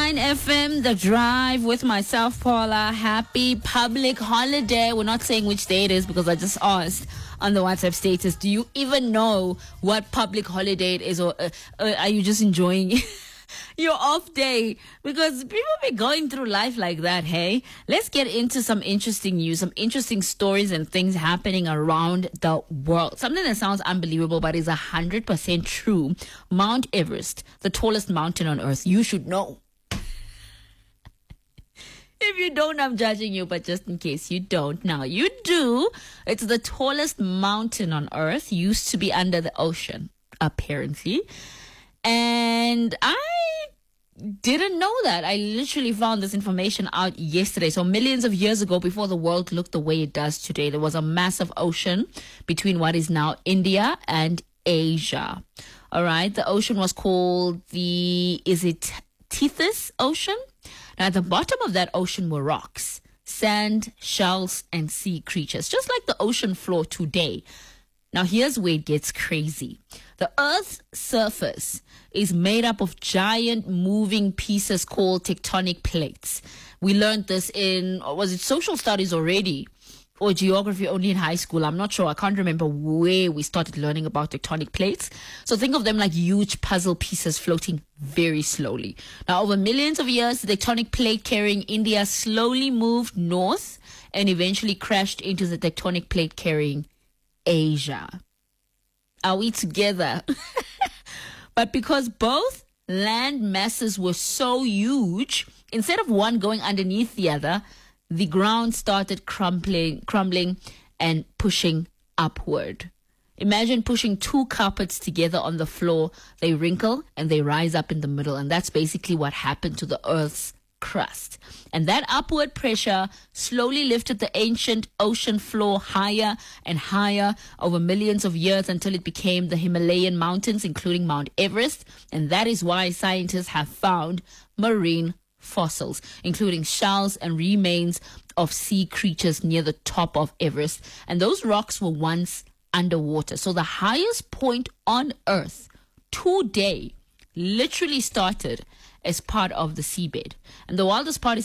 101.9 FM, The Drive with myself, Paula. Happy public holiday. We're not saying which day it is because I just asked on the WhatsApp status. Do you even know what public holiday it is, or are you just enjoying your off day? Because people be going through life like that, hey? Let's get into some interesting news, some interesting stories and things happening around the world. Something that sounds unbelievable but is 100% true. Mount Everest, the tallest mountain on earth. You should know. If you don't, I'm judging you, but just in case you don't, now you do. It's the tallest mountain on earth. Used to be under the ocean, apparently. And I didn't know that. I literally found this information out yesterday. So millions of years ago, before the world looked the way it does today, there was a massive ocean between what is now India and Asia. All right. The ocean was called Tethys Ocean. Now, at the bottom of that ocean were rocks, sand, shells, and sea creatures, just like the ocean floor today. Now, here's where it gets crazy. The Earth's surface is made up of giant moving pieces called tectonic plates. We learned this in, was it social studies already? Or geography only in high school? I'm not sure. I can't remember where we started learning about tectonic plates. So think of them like huge puzzle pieces floating very slowly. Now, over millions of years, the tectonic plate carrying India slowly moved north and eventually crashed into the tectonic plate carrying Asia. Are we together? But because both land masses were so huge, instead of one going underneath the other, the ground started crumbling and pushing upward. Imagine pushing two carpets together on the floor. They wrinkle and they rise up in the middle. And that's basically what happened to the Earth's crust. And that upward pressure slowly lifted the ancient ocean floor higher and higher over millions of years until it became the Himalayan mountains, including Mount Everest. And that is why scientists have found marine fossils, including shells and remains of sea creatures near the top of Everest. And those rocks were once underwater. So the highest point on Earth today literally started as part of the seabed. And the wildest part is